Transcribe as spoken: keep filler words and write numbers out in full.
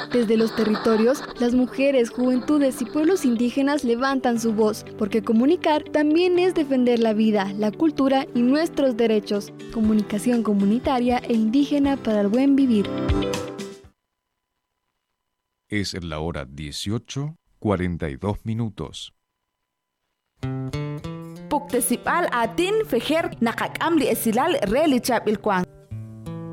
Desde los territorios, las mujeres, juventudes y pueblos indígenas levantan su voz, porque comunicar también es defender la vida, la cultura y nuestros derechos. Comunicación comunitaria e indígena para el buen vivir. Es la hora dieciocho, cuarenta y dos minutos. Puktesipal atin fejer nakakam li esilal reli chap ilkwang.